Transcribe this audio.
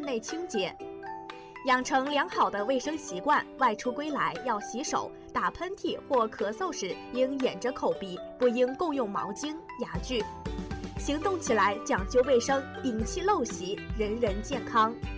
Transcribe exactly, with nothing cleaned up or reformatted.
内清洁。养成良好的卫生习惯，外出归来要洗手，打喷嚏或咳嗽时应掩着口鼻，不应共用毛巾、牙具。行动起来讲究卫生，摒弃陋习，人人健康。